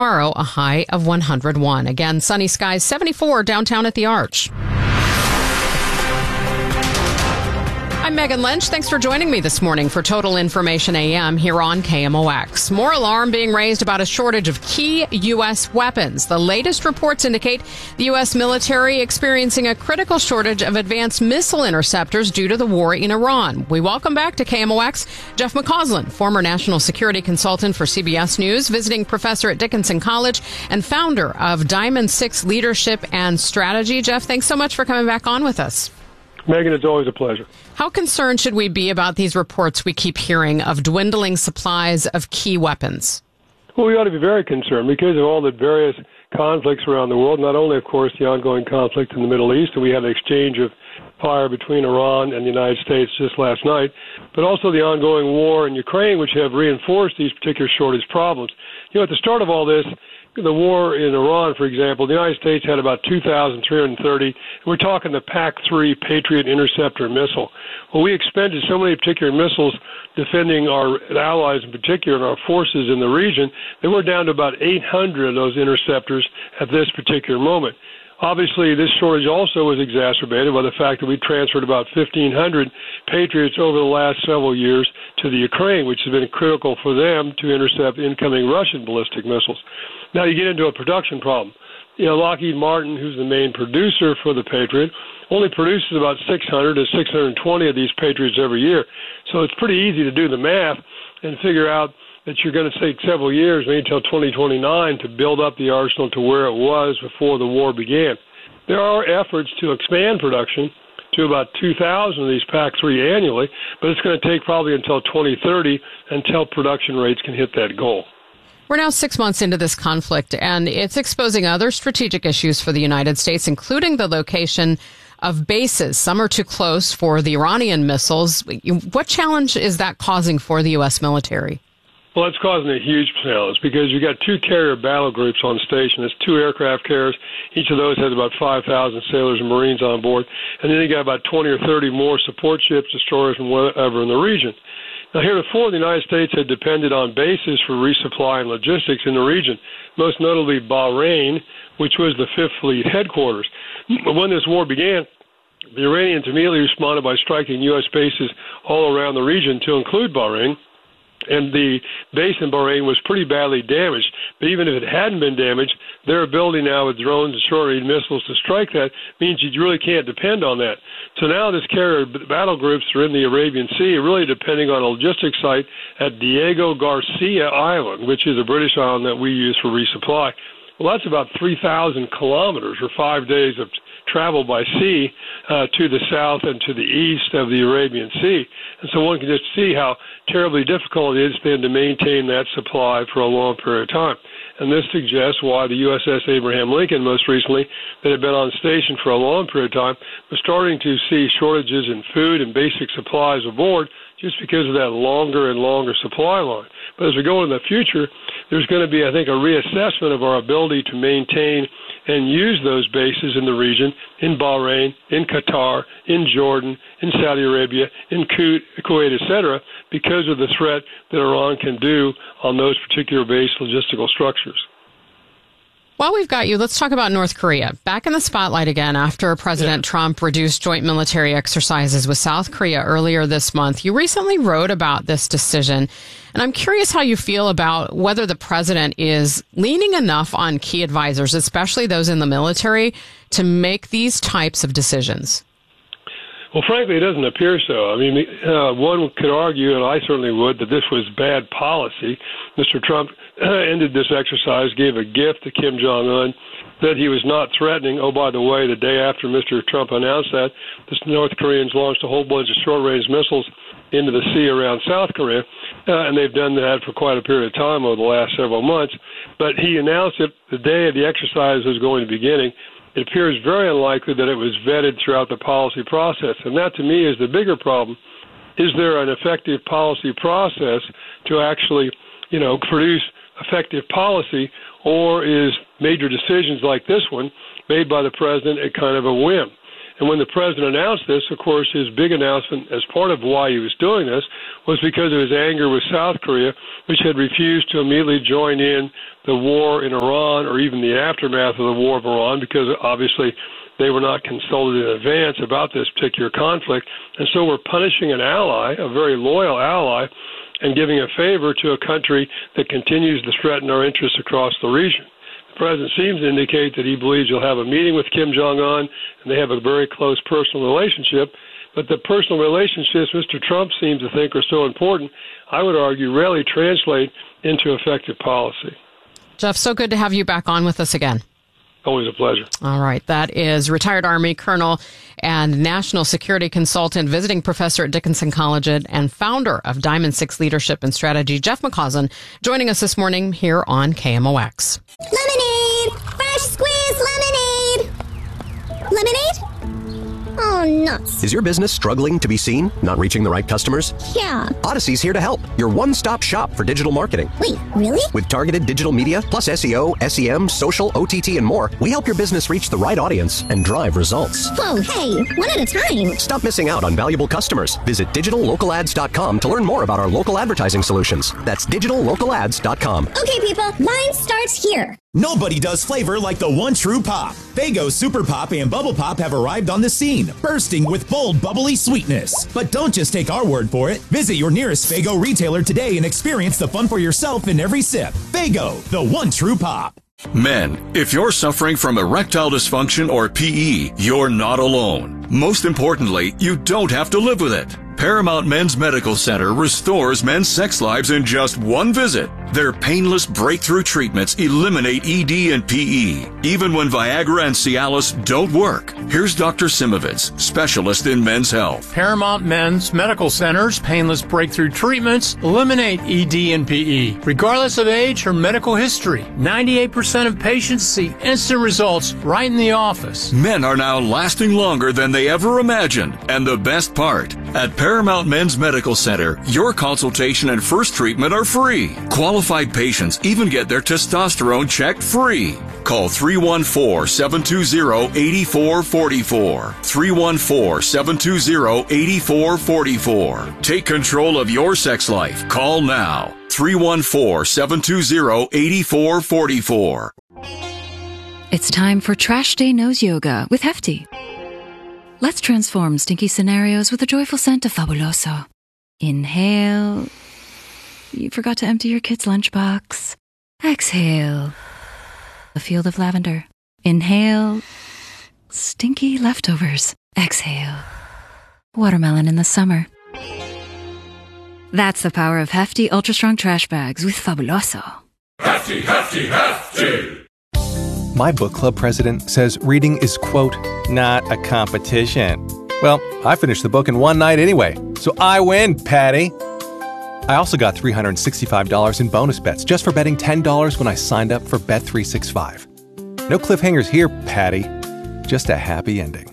Tomorrow, a high of 101. Again, sunny skies, 74 downtown at the Arch. I'm Megan Lynch. Thanks for joining me this morning for Total Information AM here on KMOX. More alarm being raised about a shortage of key U.S. weapons. The latest reports indicate the U.S. military experiencing a critical shortage of advanced missile interceptors due to the war in Iran. We welcome back to KMOX Jeff McCausland, former national security consultant for CBS News, visiting professor at Dickinson College and founder of Diamond 6 Leadership and Strategy. Jeff, thanks so much for coming back on with us. Megan, it's always a pleasure. How concerned should we be about these reports we keep hearing of dwindling supplies of key weapons? Well, we ought to be very concerned because of all the various conflicts around the world, not only, of course, the ongoing conflict in the Middle East, and we had an exchange of fire between Iran and the United States just last night, but also the ongoing war in Ukraine, which have reinforced these particular shortage problems. You know, at the start of all this, the war in Iran, for example, the United States had about 2,330. We're talking the PAC-3 Patriot Interceptor missile. Well, we expended so many particular missiles defending our allies in particular and our forces in the region that we're down to about 800 of those interceptors at this particular moment. Obviously, this shortage also was exacerbated by the fact that we transferred about 1,500 Patriots over the last several years to the Ukraine, which has been critical for them to intercept incoming Russian ballistic missiles. Now you get into a production problem. You know, Lockheed Martin, who's the main producer for the Patriot, only produces about 600 to 620 of these Patriots every year. So it's pretty easy to do the math and figure out that you're going to take several years, maybe until 2029, to build up the arsenal to where it was before the war began. There are efforts to expand production to about 2,000 of these PAC-3 annually, but it's going to take probably until 2030 until production rates can hit that goal. We're now 6 months into this conflict, and it's exposing other strategic issues for the United States, including the location of bases. Some are too close for the Iranian missiles. What challenge is that causing for the U.S. military? Well, it's causing a huge challenge because you've got two carrier battle groups on station. It's two aircraft carriers. Each of those has about 5,000 sailors and Marines on board. And then you got about 20 or 30 more support ships, destroyers, and whatever in the region. Now, heretofore, the United States had depended on bases for resupply and logistics in the region, most notably Bahrain, which was the Fifth Fleet headquarters. But when this war began, the Iranians immediately responded by striking U.S. bases all around the region to include Bahrain. And the base in Bahrain was pretty badly damaged. But even if it hadn't been damaged, their ability now with drones and short-range missiles to strike that means you really can't depend on that. So now this carrier battle groups are in the Arabian Sea, really depending on a logistics site at Diego Garcia Island, which is a British island that we use for resupply. Well, that's about 3,000 kilometers or 5 days of travel by sea to the south and to the east of the Arabian Sea. And so one can just see how terribly difficult it is then to maintain that supply for a long period of time. And this suggests why the USS Abraham Lincoln, most recently, that had been on station for a long period of time, was starting to see shortages in food and basic supplies aboard just because of that longer and longer supply line. But as we go into the future, there's going to be, I think, a reassessment of our ability to maintain and use those bases in the region, in Bahrain, in Qatar, in Jordan, in Saudi Arabia, in Kuwait, etc., because of the threat that Iran can do on those particular base logistical structures. While we've got you, let's talk about North Korea. Back in the spotlight again after President Trump reduced joint military exercises with South Korea earlier this month. You recently wrote about this decision, and I'm curious how you feel about whether the president is leaning enough on key advisors, especially those in the military, to make these types of decisions. Well, frankly, it doesn't appear so. I mean, one could argue, and I certainly would, that this was bad policy. Mr. Trump ended this exercise, gave a gift to Kim Jong-un, that he was not threatening. Oh, by the way, the day after Mr. Trump announced that, the North Koreans launched a whole bunch of short-range missiles into the sea around South Korea, and they've done that for quite a period of time over the last several months. But he announced it the day the exercise was going to be beginning. It appears very unlikely that it was vetted throughout the policy process. And that, to me, is the bigger problem. Is there an effective policy process to actually, produce effective policy, or is major decisions like this one made by the president a kind of a whim? And when the president announced this, of course, his big announcement as part of why he was doing this was because of his anger with South Korea, which had refused to immediately join in the war in Iran or even the aftermath of the war of Iran, because obviously they were not consulted in advance about this particular conflict. And so we're punishing an ally, a very loyal ally, and giving a favor to a country that continues to threaten our interests across the region. The president seems to indicate that he believes he'll have a meeting with Kim Jong-un, and they have a very close personal relationship. But the personal relationships Mr. Trump seems to think are so important, I would argue, rarely translate into effective policy. Jeff, so good to have you back on with us again. Always a pleasure. All right. That is retired Army Colonel and National Security Consultant, visiting professor at Dickinson College and founder of Diamond Six Leadership and Strategy, Jeff McCausland, joining us this morning here on KMOX. Lemonade! Fresh squeezed lemonade! Lemonade? Oh, nuts. Is your business struggling to be seen? Not reaching the right customers? Yeah. Odyssey's here to help. Your one-stop shop for digital marketing. Wait, really? With targeted digital media, plus SEO, SEM, social, OTT, and more, we help your business reach the right audience and drive results. Whoa, hey, one at a time. Stop missing out on valuable customers. Visit digitallocalads.com to learn more about our local advertising solutions. That's digitallocalads.com. Okay, people, mine starts here. Nobody does flavor like the one true pop. Faygo Super Pop and Bubble Pop have arrived on the scene, bursting with bold, bubbly sweetness. But don't just take our word for it. Visit your nearest Faygo retailer today and experience the fun for yourself in every sip. Faygo, the one true pop. Men, if you're suffering from erectile dysfunction or PE, you're not alone. Most importantly, you don't have to live with it. Paramount Men's Medical Center restores men's sex lives in just one visit. Their painless breakthrough treatments eliminate ED and PE, even when Viagra and Cialis don't work. Here's Dr. Simovitz, specialist in men's health. Paramount Men's Medical Center's painless breakthrough treatments eliminate ED and PE, regardless of age or medical history. 98% of patients see instant results right in the office. Men are now lasting longer than they ever imagined. And the best part, at Paramount Men's Medical Center, your consultation and first treatment are free. Qualified patients even get their testosterone checked free. Call 314-720-8444. 314-720-8444. Take control of your sex life. Call now. 314-720-8444. It's time for Trash Day Nose Yoga with Hefty. Let's transform stinky scenarios with a joyful scent of Fabuloso. Inhale. You forgot to empty your kid's lunchbox. Exhale. A field of lavender. Inhale. Stinky leftovers. Exhale. Watermelon in the summer. That's the power of Hefty Ultra Strong Trash Bags with Fabuloso. Hefty, Hefty, Hefty! My book club president says reading is, quote, not a competition. Well, I finished the book in one night anyway, so I win, Patty. I also got $365 in bonus bets just for betting $10 when I signed up for Bet365. No cliffhangers here, Patty. Just a happy ending.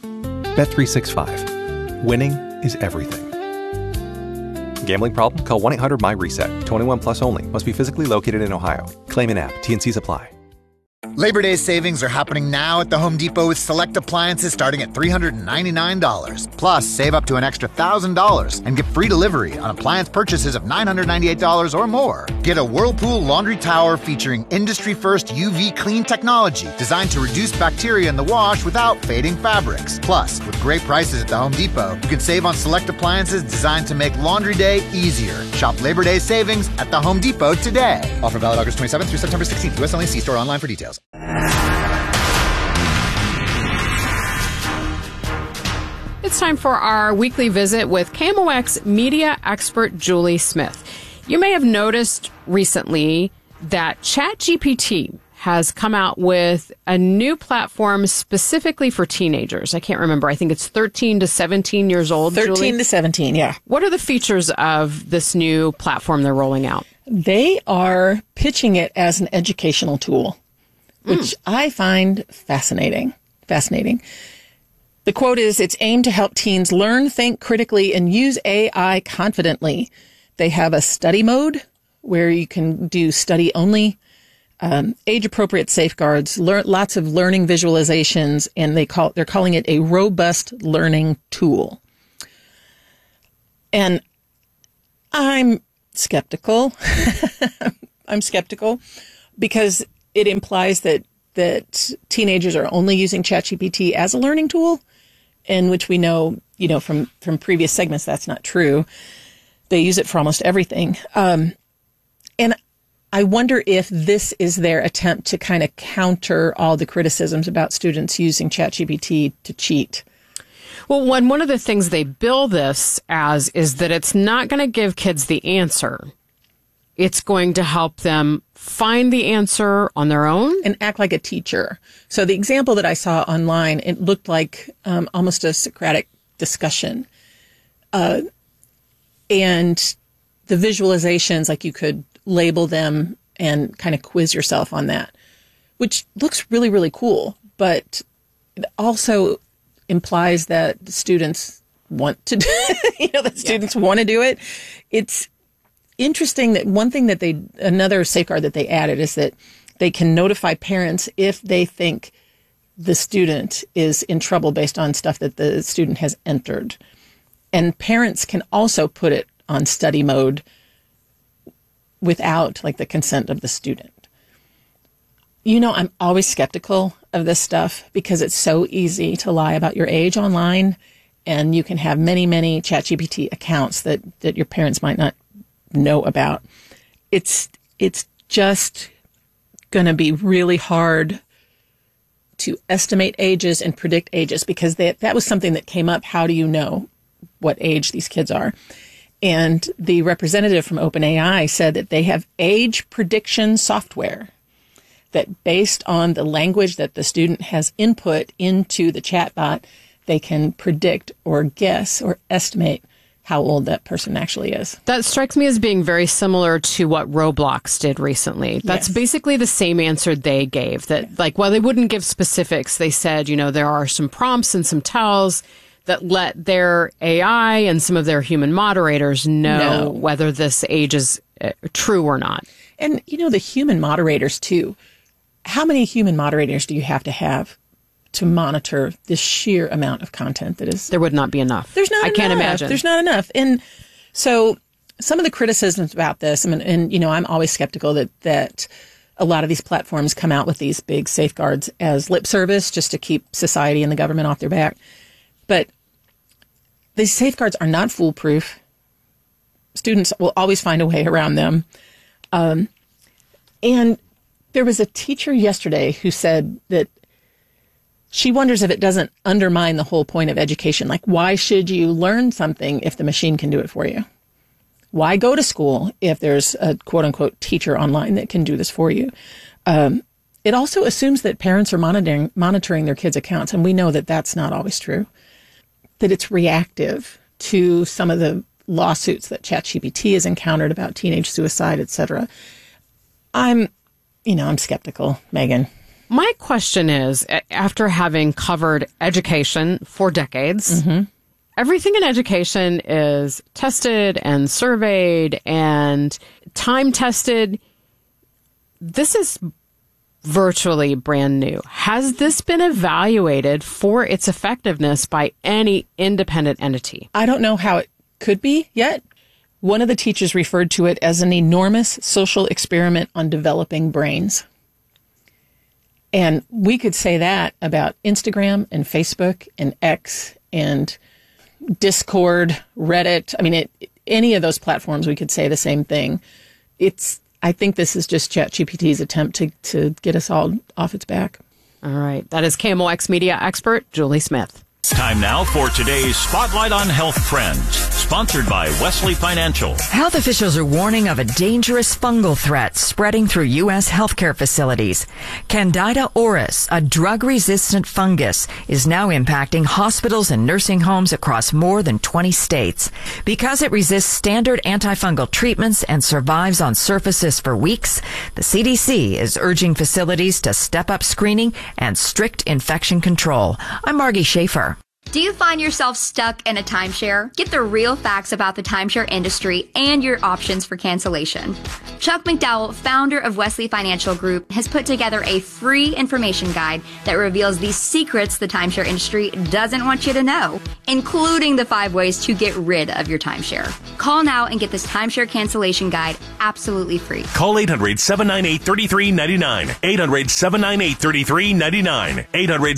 Bet365. Winning is everything. Gambling problem? Call 1-800-MY-RESET. 21 plus only. Must be physically located in Ohio. Claim in app. T&Cs apply. Labor Day savings are happening now at the Home Depot with select appliances starting at $399. Plus, save up to an extra $1,000 and get free delivery on appliance purchases of $998 or more. Get a Whirlpool laundry tower featuring industry-first UV clean technology designed to reduce bacteria in the wash without fading fabrics. Plus, with great prices at the Home Depot, you can save on select appliances designed to make laundry day easier. Shop Labor Day savings at the Home Depot today. Offer valid August 27th through September 16th. U.S. only. See store online for details. It's time for our weekly visit with KMOX media expert Julie Smith. You may have noticed recently that ChatGPT has come out with a new platform specifically for teenagers. I can't remember. I think it's 13 to 17 years old. 13 Julie? to 17, yeah. What are the features of this new platform they're rolling out? They are pitching it as an educational tool, which I find fascinating. The quote is, it's aimed to help teens learn, think critically, and use AI confidently. They have a study mode where you can do study only age-appropriate safeguards, lots of learning visualizations, and they're calling it a robust learning tool. And I'm skeptical. I'm skeptical because it implies that teenagers are only using ChatGPT as a learning tool, in which we know, from previous segments, that's not true. They use it for almost everything. And I wonder if this is their attempt to kind of counter all the criticisms about students using ChatGPT to cheat. Well, one of the things they bill this as is that it's not going to give kids the answer. It's going to help them find the answer on their own. And act like a teacher. So the example that I saw online, it looked like almost a Socratic discussion. And the visualizations, like you could label them and kind of quiz yourself on that, which looks really, really cool. But it also implies that students want to do students want to do it. It's interesting that another safeguard that they added is that they can notify parents if they think the student is in trouble based on stuff that the student has entered. And parents can also put it on study mode without the consent of the student. I'm always skeptical of this stuff because it's so easy to lie about your age online, and you can have many, many ChatGPT accounts that your parents might not know about. It's just going to be really hard to estimate ages and predict ages because that was something that came up. How do you know what age these kids are? And the representative from OpenAI said that they have age prediction software that, based on the language that the student has input into the chatbot, they can predict or guess or estimate how old that person actually is. That strikes me as being very similar to what Roblox did recently. That's basically the same answer they gave. That, while they wouldn't give specifics, they said, there are some prompts and some tells that let their AI and some of their human moderators know whether this age is true or not. And, the human moderators, too. How many human moderators do you have to monitor the sheer amount of content that is? There would not be enough. There's not enough. I can't imagine. There's not enough. And so some of the criticisms about this, and I'm always skeptical that a lot of these platforms come out with these big safeguards as lip service just to keep society and the government off their back. But these safeguards are not foolproof. Students will always find a way around them. And there was a teacher yesterday who said that she wonders if it doesn't undermine the whole point of education. Why should you learn something if the machine can do it for you? Why go to school if there's a quote-unquote teacher online that can do this for you? It also assumes that parents are monitoring their kids' accounts, and we know that that's not always true. That it's reactive to some of the lawsuits that ChatGPT has encountered about teenage suicide, et cetera. I'm skeptical, Megan. My question is, after having covered education for decades, everything in education is tested and surveyed and time tested. This is virtually brand new. Has this been evaluated for its effectiveness by any independent entity? I don't know how it could be yet. One of the teachers referred to it as an enormous social experiment on developing brains. And we could say that about Instagram and Facebook and X and Discord, Reddit. Any of those platforms, we could say the same thing. I think this is just ChatGPT's attempt to get us all off its back. All right. That is KMOX media expert Julie Smith. Time now for today's Spotlight on Health Trends, sponsored by Wesley Financial. Health officials are warning of a dangerous fungal threat spreading through U.S. healthcare facilities. Candida auris, a drug-resistant fungus, is now impacting hospitals and nursing homes across more than 20 states. Because it resists standard antifungal treatments and survives on surfaces for weeks, the CDC is urging facilities to step up screening and strict infection control. I'm Margie Schaefer. Do you find yourself stuck in a timeshare? Get the real facts about the timeshare industry and your options for cancellation. Chuck McDowell, founder of Wesley Financial Group, has put together a free information guide that reveals the secrets the timeshare industry doesn't want you to know, including the 5 ways to get rid of your timeshare. Call now and get this timeshare cancellation guide absolutely free. Call 800-798-3399. 800-798-3399.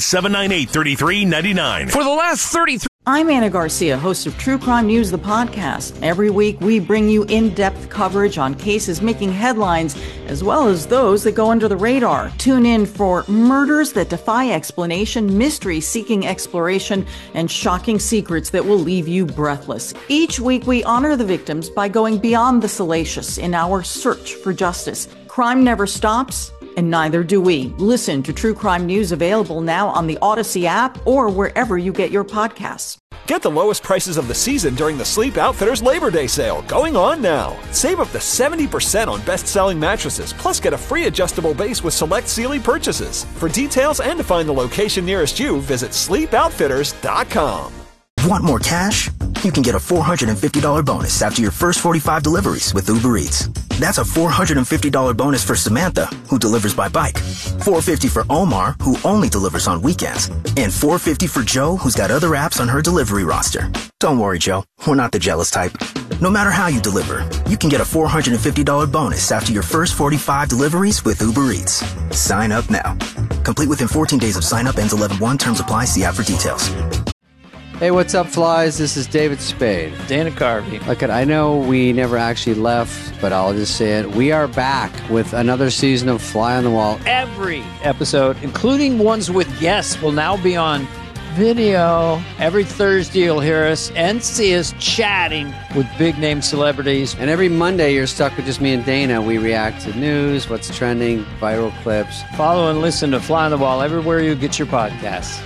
800-798-3399. For the last 33... I'm Anna Garcia, host of True Crime News, the podcast. Every week, we bring you in-depth coverage on cases making headlines, as well as those that go under the radar. Tune in for murders that defy explanation, mysteries seeking exploration, and shocking secrets that will leave you breathless. Each week, we honor the victims by going beyond the salacious in our search for justice. Crime never stops, and neither do we. Listen to True Crime News, available now on the Odyssey app or wherever you get your podcasts. Get the lowest prices of the season during the Sleep Outfitters Labor Day sale, going on now. Save up to 70% on best-selling mattresses, plus get a free adjustable base with select Sealy purchases. For details and to find the location nearest you, visit sleepoutfitters.com. Want more cash? You can get a $450 bonus after your first 45 deliveries with Uber Eats. That's a $450 bonus for Samantha, who delivers by bike, $450 for Omar, who only delivers on weekends, and $450 for Joe, who's got other apps on her delivery roster. Don't worry, Joe. We're not the jealous type. No matter how you deliver, you can get a $450 bonus after your first 45 deliveries with Uber Eats. Sign up now. Complete within 14 days of sign up. Ends 11/1. Terms apply. See app for details. Hey, what's up, flies? This is David Spade. Dana Carvey. Look, I know we never actually left, but I'll just say it. We are back with another season of Fly on the Wall. Every episode, including ones with guests, will now be on video. Every Thursday, you'll hear us and see us chatting with big-name celebrities. And every Monday, you're stuck with just me and Dana. We react to news, what's trending, viral clips. Follow and listen to Fly on the Wall everywhere you get your podcasts.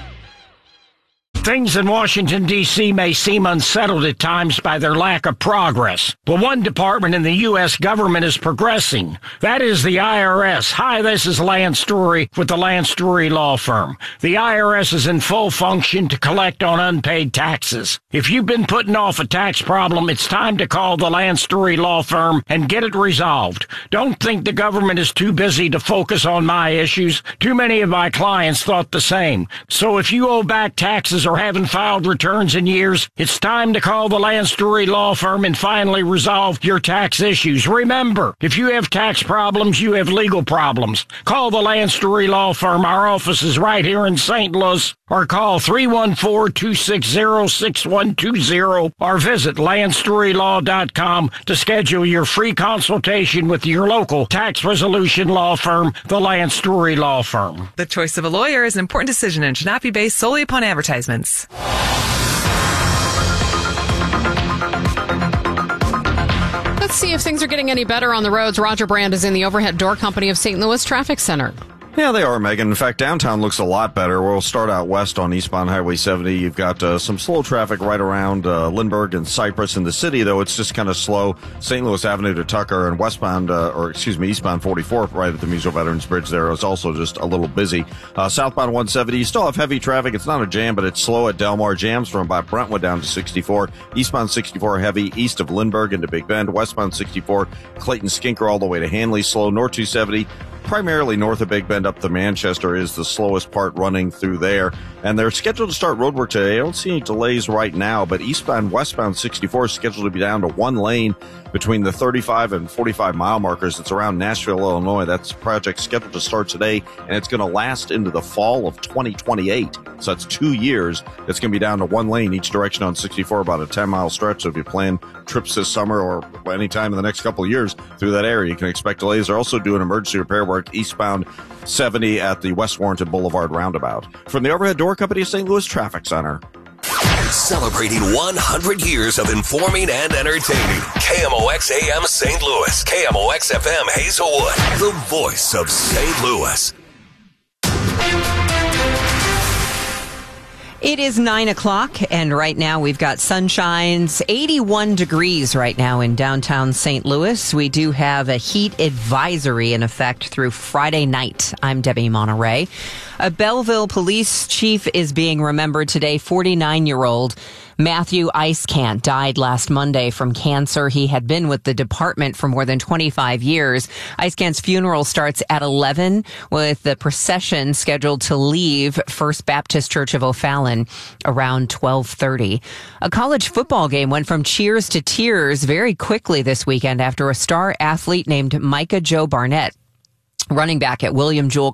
Things in Washington, D.C. may seem unsettled at times by their lack of progress. But one department in the U.S. government is progressing. That is the IRS. Hi, this is Lance Story with the Lance Story Law Firm. The IRS is in full function to collect on unpaid taxes. If you've been putting off a tax problem, it's time to call the Lance Story Law Firm and get it resolved. Don't think the government is too busy to focus on my issues. Too many of my clients thought the same. So if you owe back taxes or haven't filed returns in years, it's time to call the Lance Story Law Firm and finally resolve your tax issues. Remember, if you have tax problems, you have legal problems. Call the Lance Story Law Firm. Our office is right here in St. Louis. Or call 314-260-6120 or visit LanceStoryLaw.com to schedule your free consultation with your local tax resolution law firm, the Lance Story Law Firm. The choice of a lawyer is an important decision and should not be based solely upon advertisements. Let's see if things are getting any better on the roads. Roger Brand is in the Overhead Door Company of St. Louis Traffic Center. Yeah, they are, Megan. In fact, downtown looks a lot better. We'll start out west on eastbound Highway 70. You've got some slow traffic right around Lindbergh and Cypress. In the city, though, it's just kind of slow. St. Louis Avenue to Tucker and eastbound 44 right at the Muso Veterans Bridge there is also just a little busy. Southbound 170, you still have heavy traffic. It's not a jam, but it's slow at Delmar. Jams from about Brentwood down to 64. Eastbound 64 heavy east of Lindbergh into Big Bend. Westbound 64, Clayton Skinker all the way to Hanley. Slow. North 270. Primarily north of Big Bend up to Manchester is the slowest part running through there. And they're scheduled to start roadwork today. I don't see any delays right now, but eastbound, westbound 64 is scheduled to be down to one lane between the 35 and 45 mile markers. It's around Nashville, Illinois. That's a project scheduled to start today, and it's going to last into the fall of 2028. So that's 2 years. It's going to be down to one lane each direction on 64, about a 10-mile stretch. So if you plan trips this summer or any time in the next couple of years through that area, you can expect delays. They're also doing emergency repair work eastbound 70 at the West Warrenton Boulevard roundabout. From the Overhead Door Company of St. Louis Traffic Center. Celebrating 100 years of informing and entertaining. KMOX AM St. Louis. KMOX FM Hazelwood. The voice of St. Louis. It is 9 o'clock, and right now we've got sunshines, 81 degrees right now in downtown St. Louis. We do have a heat advisory in effect through Friday night. I'm Debbie Monterey. A Belleville police chief is being remembered today. 49-year-old Matthew Icecant died last Monday from cancer. He had been with the department for more than 25 years. Icecant's funeral starts at 11 with the procession scheduled to leave First Baptist Church of O'Fallon around 12:30. A college football game went from cheers to tears very quickly this weekend after a star athlete named Micah Joe Barnett, running back at William Jewell